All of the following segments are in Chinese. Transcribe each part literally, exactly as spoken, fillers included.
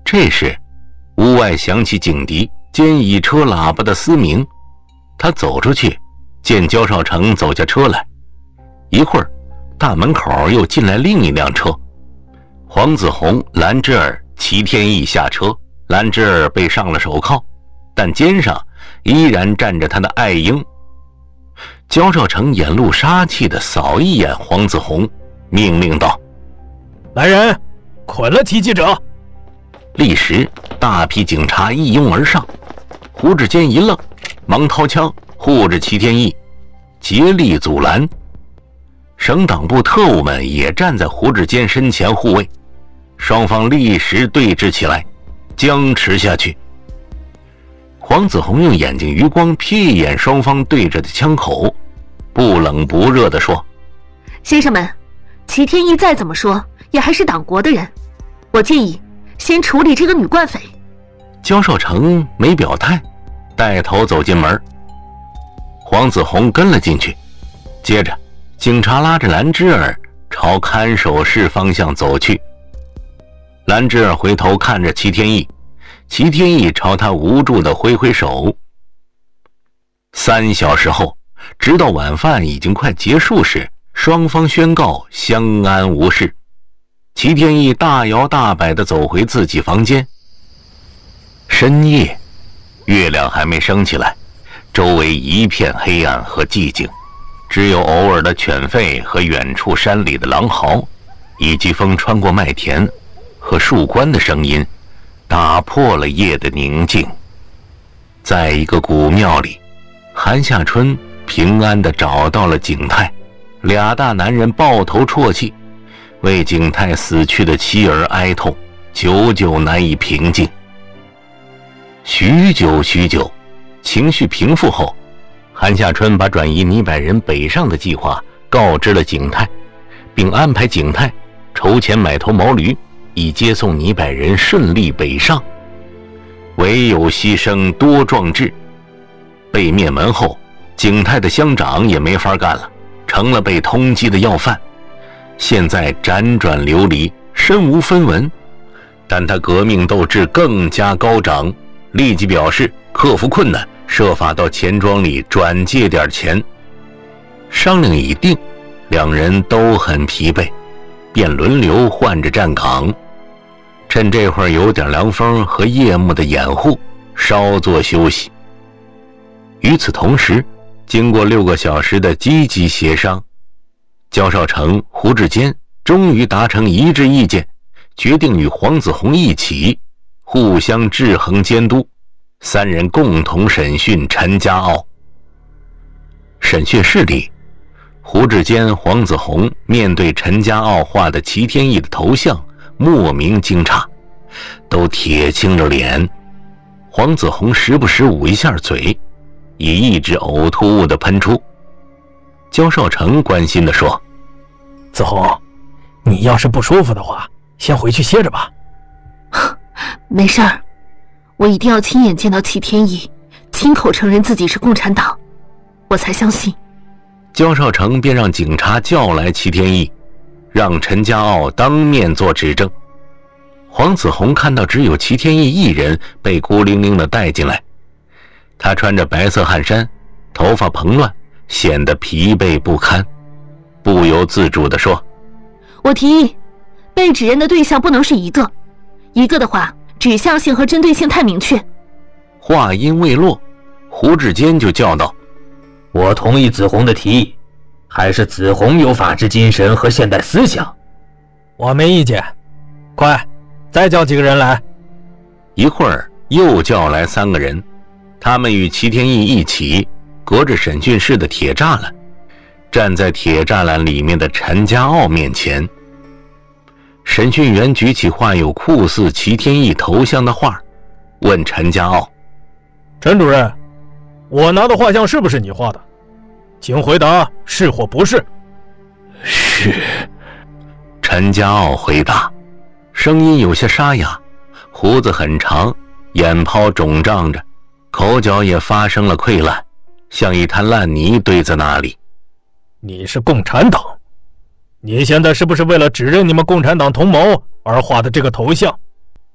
这时屋外响起警笛兼一车喇叭的嘶鸣，他走出去，见焦少成走下车来。一会儿大门口又进来另一辆车，黄子弘、兰芝儿、齐天意下车，兰芝儿被上了手铐，但肩上依然站着他的爱婴。焦少成眼露杀气地扫一眼黄子弘，命令道： 来人，捆了提记者。 立时大批警察一拥而上，胡志坚一愣，忙掏枪护着齐天意，竭力阻拦。省党部特务们也站在胡志坚身前护卫，双方立时对峙起来，僵持下去。黄子弘用眼睛余光瞥一眼双方对着的枪口，不冷不热地说： 先生们，齐天意再怎么说也还是党国的人，我建议先处理这个女惯匪。 焦少成没表态，带头走进门。黄子弘跟了进去，接着警察拉着兰芝儿朝看守室方向走去。兰芝儿回头看着齐天意，齐天意朝他无助地挥挥手。三小时后，直到晚饭已经快结束时，双方宣告相安无事。齐天意大摇大摆地走回自己房间。深夜，月亮还没升起来，周围一片黑暗和寂静，只有偶尔的犬吠和远处山里的狼嚎，以及风穿过麦田和树冠的声音，打破了夜的宁静。在一个古庙里，韩夏春平安地找到了景泰，俩大男人抱头啜泣，为景泰死去的妻儿哀痛，久久难以平静。许久许久，情绪平复后，韩夏春把转移泥百人北上的计划告知了景泰，并安排景泰筹钱买头毛驴，以接送泥百人顺利北上。唯有牺牲多壮志。被灭门后，景泰的乡长也没法干了，成了被通缉的要犯。现在辗转流离，身无分文，但他革命斗志更加高涨，立即表示克服困难，设法到钱庄里转借点钱。商量已定，两人都很疲惫，便轮流换着站岗，趁这会儿有点凉风和夜幕的掩护，稍作休息。与此同时，经过六个小时的积极协商，焦少成、胡志坚终于达成一致意见，决定与黄子弘一起互相制衡监督，三人共同审讯陈家傲。审讯室里，胡志坚、黄子弘面对陈家傲画的齐天意的头像，莫名惊诧，都铁青着脸。黄子弘时不时捂一下嘴，以抑制呕吐物的喷出。焦少成关心地说： 子弘，你要是不舒服的话，先回去歇着吧。 没事儿，我一定要亲眼见到齐天意亲口承认自己是共产党，我才相信。 焦少成便让警察叫来齐天意，让陈家傲当面做指证。黄子弘看到只有齐天意一人被孤零零地带进来，他穿着白色汗衫，头发蓬乱，显得疲惫不堪，不由自主地说： 我提议被指认的对象不能是一个，一个的话指向性和针对性太明确。 话音未落，胡志坚就叫道： 我同意子弘的提议，还是子弘有法治精神和现代思想。 我没意见，快再叫几个人来。 一会儿又叫来三个人，他们与齐天意一起隔着审讯室的铁栅栏，站在铁栅栏里面的陈家傲面前。审讯员举起画有酷似齐天意头像的画，问陈家傲： 陈主任，我拿的画像是不是你画的？请回答是或不是。 是。 陈家傲回答，声音有些沙哑，胡子很长，眼泡肿胀着，口角也发生了溃烂，像一滩烂泥堆在那里。 你是共产党，你现在是不是为了指认你们共产党同谋而画的这个头像？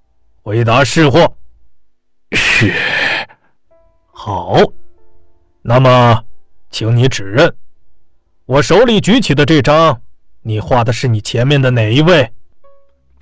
回答是或。 是。 好，那么，请你指认，我手里举起的这张，你画的是你前面的哪一位？